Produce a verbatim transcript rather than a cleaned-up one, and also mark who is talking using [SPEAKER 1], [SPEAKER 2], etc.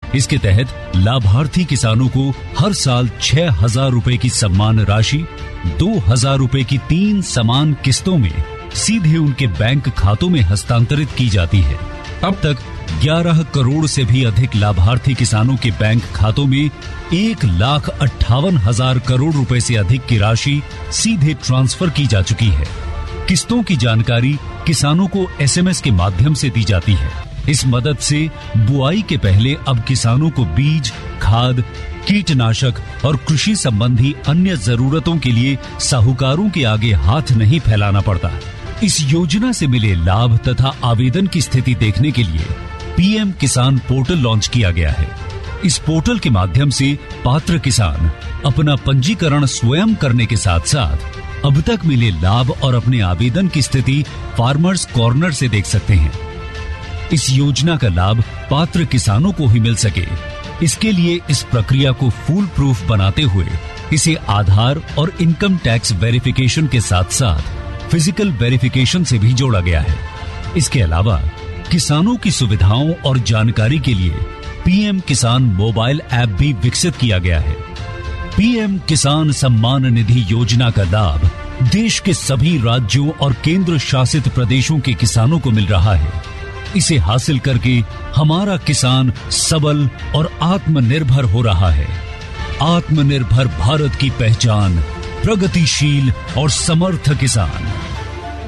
[SPEAKER 1] इसके तहत लाभार्थी किसानों को हर साल छह हजार रुपए की सम्मान राशि दो हजार रुपए की तीन समान किस्तों में सीधे उनके बैंक खातों में हस्तांतरित की जाती है। अब तक ग्यारह करोड़ से भी अधिक लाभार्थी किसानों के बैंक खातों में एक लाख अट्ठावन हजार करोड़ रुपए से अधिक की राशि सीधे ट्रांसफर की जा चुकी है। किस्तों की जानकारी किसानों को एसएमएस के माध्यम से दी जाती है। इस मदद से बुआई के पहले अब किसानों को बीज, खाद, कीटनाशक और कृषि संबंधी अन्य जरूरतों के लिए साहूकारों के आगे हाथ नहीं फैलाना पड़ता। इस योजना से मिले लाभ तथा आवेदन की स्थिति देखने के लिए पीएम किसान पोर्टल लॉन्च किया गया है। इस पोर्टल के माध्यम से पात्र किसान अपना पंजीकरण स्वयं करने के साथ साथ अब तक मिले लाभ और अपने आवेदन की स्थिति फार्मर्स कॉर्नर से देख सकते हैं। इस योजना का लाभ पात्र किसानों को ही मिल सके, इसके लिए इस प्रक्रिया को फूल प्रूफ बनाते हुए इसे आधार और इनकम टैक्स वेरिफिकेशन के साथ साथ फिजिकल वेरिफिकेशन से भी जोड़ा गया है। इसके अलावा किसानों की सुविधाओं और जानकारी के लिए पीएम किसान मोबाइल ऐप भी विकसित किया गया है। पीएम किसान सम्मान निधि योजना का लाभ देश के सभी राज्यों और केंद्र शासित प्रदेशों के किसानों को मिल रहा है। इसे हासिल करके हमारा किसान सबल और आत्मनिर्भर हो रहा है। आत्मनिर्भर भारत की पहचान, प्रगतिशील और समर्थ किसान।